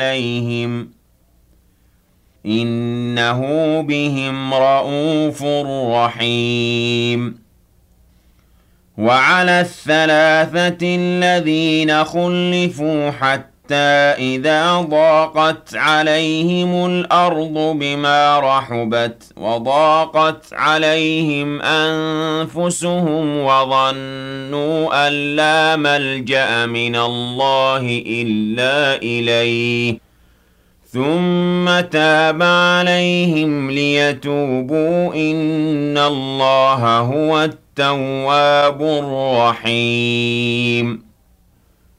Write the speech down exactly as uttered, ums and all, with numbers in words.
عليهم إنه بهم رءوف رحيم وعلى الثلاثة الذين خلفوا حتى إذا ضاقت عليهم الأرض بما رحبت وضاقت عليهم أنفسهم وظنوا أن لا ملجأ من الله إلا إليه ثم تاب عليهم ليتوبوا إن الله هو التواب الرحيم